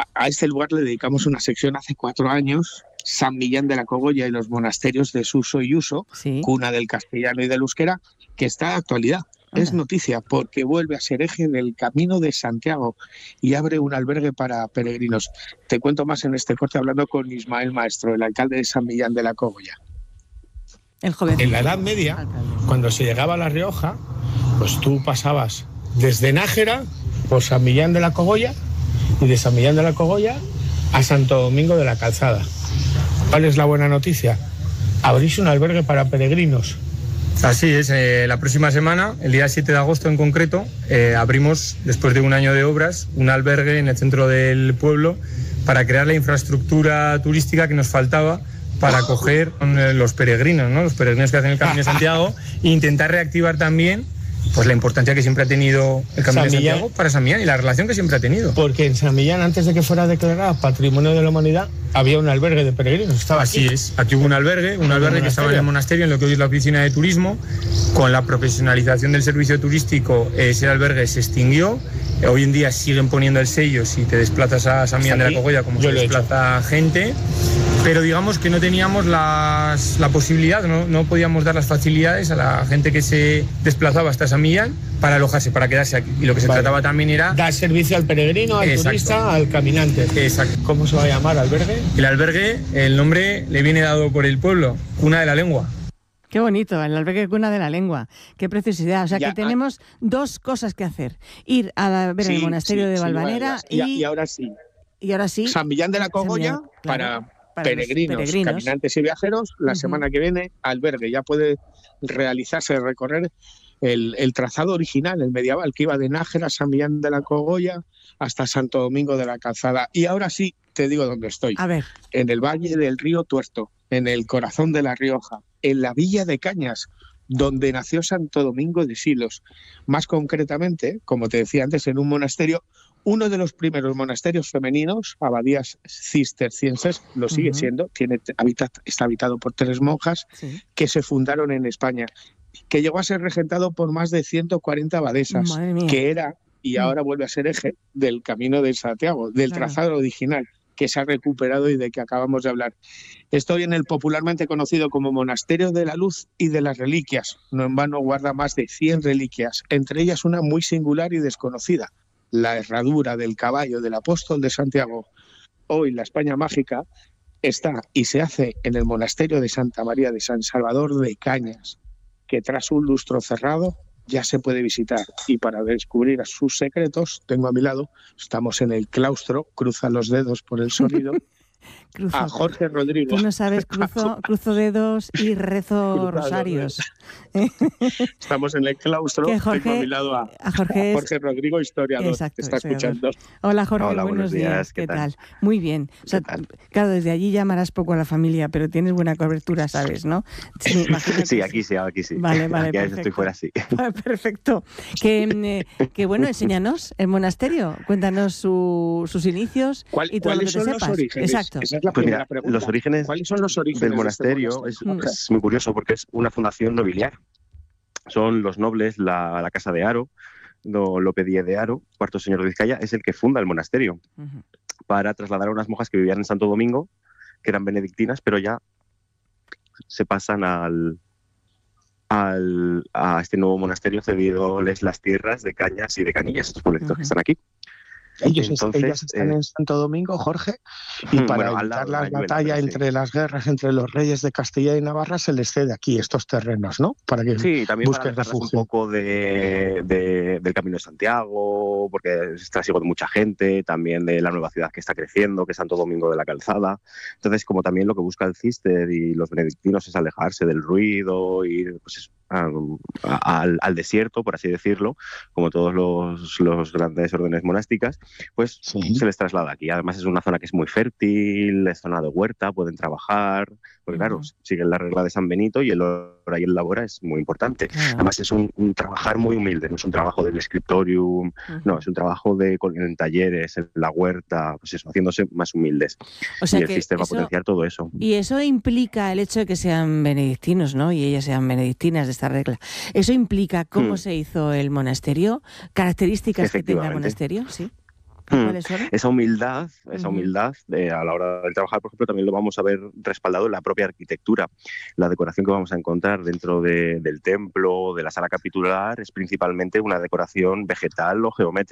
a este lugar le dedicamos una sección hace 4 años, San Millán de la Cogolla y los monasterios de Suso y Uso, Sí. cuna del castellano y del euskera, que está de actualidad. Es noticia porque vuelve a ser eje del Camino de Santiago y abre un albergue para peregrinos. Te cuento más en este corte hablando con Ismael Maestro, el alcalde de San Millán de la Cogolla. El joven. En la Edad Media, cuando se llegaba a La Rioja, pues tú pasabas desde Nájera por San Millán de la Cogolla y de San Millán de la Cogolla a Santo Domingo de la Calzada. ¿Cuál es la buena noticia? Abrís un albergue para peregrinos. Así es, la próxima semana, el día 7 de agosto en concreto, abrimos, después de un año de obras, un albergue en el centro del pueblo para crear la infraestructura turística que nos faltaba para acoger los peregrinos, ¿no? Los peregrinos que hacen el Camino de Santiago, e intentar reactivar también pues la importancia que siempre ha tenido el Camino de Santiago para San Millán y la relación que siempre ha tenido. Porque en San Millán, antes de que fuera declarada Patrimonio de la Humanidad, había un albergue de peregrinos. Estaba Así aquí. es, aquí hubo un albergue que estaba en el monasterio, en lo que hoy es la oficina de turismo. Con la profesionalización del servicio turístico, ese albergue se extinguió. Hoy en día siguen poniendo el sello si te desplazas a San Millán de la Cogolla, como se desplaza gente. Pero digamos que no teníamos la posibilidad, no podíamos dar las facilidades a la gente que se desplazaba hasta San Millán para alojarse, para quedarse aquí. Y lo que se trataba también era dar servicio al peregrino, al turista, al caminante. Exacto. ¿Cómo se va a llamar albergue? El albergue, el nombre le viene dado por el pueblo, Cuna de la Lengua. Qué bonito, el albergue Cuna de la Lengua. Qué preciosidad. O sea, que tenemos 2 cosas que hacer. Ir a ver el monasterio de Valvanera y ahora sí. Y ahora sí. San Millán de la Cogolla para peregrinos, caminantes y viajeros. La semana que viene, albergue. Ya puede realizarse, recorrer el trazado original, el medieval, que iba de Nájera, San Millán de la Cogolla, hasta Santo Domingo de la Calzada. Y ahora sí, te digo dónde estoy. A ver. En el Valle del Río Tuerto, en el corazón de La Rioja, en la Villa de Cañas, donde nació Santo Domingo de Silos. Más concretamente, como te decía antes, en un monasterio, uno de los primeros monasterios femeninos, abadías cistercienses, lo sigue siendo, está habitado por 3 monjas que se fundaron en España, que llegó a ser regentado por más de 140 abadesas, que era y ahora vuelve a ser eje del Camino de Santiago, del trazado original que se ha recuperado y de que acabamos de hablar. Estoy en el popularmente conocido como Monasterio de la Luz y de las Reliquias. No en vano guarda más de 100 reliquias, entre ellas una muy singular y desconocida, la herradura del caballo del apóstol de Santiago. Hoy la España mágica está y se hace en el Monasterio de Santa María de San Salvador de Cañas, que tras un lustro cerrado ya se puede visitar. Y para descubrir sus secretos, tengo a mi lado, estamos en el claustro, cruza los dedos por el sonido, a Jorge Rodrigo. Tú no sabes, cruzo dedos y rezo rosarios. Estamos en el claustro, tengo a mi lado a Jorge Rodrigo, historiador, exacto, que está escuchando. Hola Jorge, Hola, buenos días, ¿qué tal? Muy bien. O sea, claro, desde allí llamarás poco a la familia, pero tienes buena cobertura, ¿sabes, no? Sí, aquí sí. Vale, aquí perfecto. estoy fuera, sí. Perfecto. Que bueno, enséñanos el monasterio, cuéntanos sus inicios y todo lo que te sepas. Los orígenes? Exacto. Esa es la primera pregunta. Los orígenes, ¿Cuáles son los orígenes del monasterio? Es muy curioso porque es una fundación nobiliaria. Son los nobles, la casa de Haro, Lope Díez de Haro, cuarto señor de Vizcaya, es el que funda el monasterio para trasladar a unas monjas que vivían en Santo Domingo, que eran benedictinas, pero ya se pasan a este nuevo monasterio cediéndoles las tierras de Cañas y de Canillas, estos pueblitos que están aquí. Ellas están en Santo Domingo, Jorge, y para evitar la batalla entre las guerras entre los reyes de Castilla y Navarra se les cede aquí estos terrenos, ¿no? Para que también busquen para refugio. un poco del Camino de Santiago, porque es trásigo de mucha gente, también de la nueva ciudad que está creciendo, que es Santo Domingo de la Calzada. Entonces, como también lo que busca el Cister y los benedictinos es alejarse del ruido y pues al desierto, por así decirlo, como todos los grandes órdenes monásticas, pues se les traslada aquí. Además es una zona que es muy fértil, es zona de huerta, pueden trabajar, porque claro, siguen la regla de San Benito y el hora y el labora es muy importante. Además es un trabajar muy humilde, no es un trabajo del scriptorium, no, es un trabajo en talleres, en la huerta, pues eso, haciéndose más humildes. O sea, y el Cister va a potenciar todo eso. Y eso implica el hecho de que sean benedictinos, ¿no? Y ellas sean benedictinas de esta regla. ¿Eso implica cómo se hizo el monasterio? ¿Características que tenga el monasterio? Sí. ¿Cuáles son? Esa humildad a la hora de trabajar, por ejemplo, también lo vamos a ver respaldado en la propia arquitectura. La decoración que vamos a encontrar dentro del templo, de la sala capitular, es principalmente una decoración vegetal o geométrica.